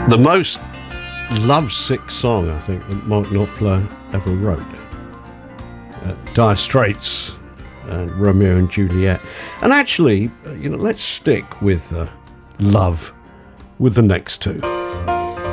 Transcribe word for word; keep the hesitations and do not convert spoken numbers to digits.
The most lovesick song I think that Mark Knopfler ever wrote. Uh, Dire Straits and Romeo and Juliet. And actually, uh, you know, let's stick with uh, love with the next two.